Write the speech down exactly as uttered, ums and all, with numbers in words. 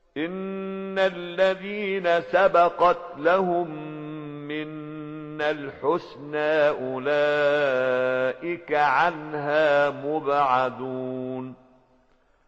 إن الذين سبقت لهم منا الحسنى أولئك عنها مبعدون